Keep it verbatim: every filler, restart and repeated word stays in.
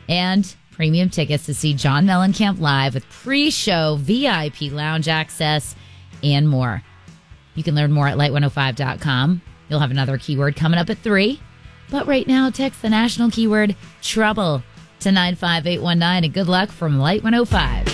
and premium tickets to see John Mellencamp live with pre-show V I P lounge access and more. You can learn more at light one oh five dot com. You'll have another keyword coming up at three. But right now, text the national keyword trouble to nine five eight one nine, and good luck from Light one oh five.